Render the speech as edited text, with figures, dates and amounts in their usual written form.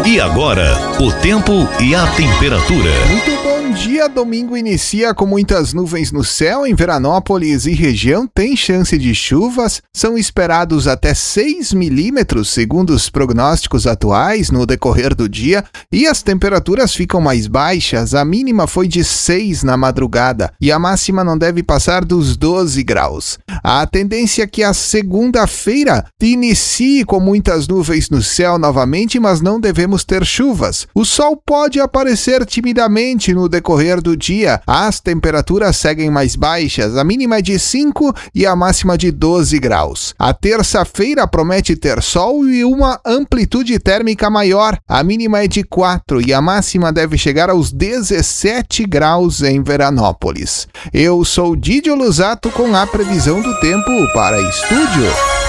E agora, o tempo e a temperatura. Muito bom dia, domingo inicia com muitas nuvens no céu em Veranópolis e região, tem chance de chuvas, são esperados até 6 milímetros segundo os prognósticos atuais no decorrer do dia e as temperaturas ficam mais baixas, a mínima foi de 6 na madrugada e a máxima não deve passar dos 12 graus. A tendência é que a segunda-feira inicie com muitas nuvens no céu novamente, mas não devemos ter chuvas. O sol pode aparecer timidamente no decorrer do dia. As temperaturas seguem mais baixas, a mínima é de 5 e a máxima de 12 graus. A terça-feira promete ter sol e uma amplitude térmica maior. A mínima é de 4 e a máxima deve chegar aos 17 graus em Veranópolis. Eu sou Didio Lusato com a previsão do tempo para Estúdio.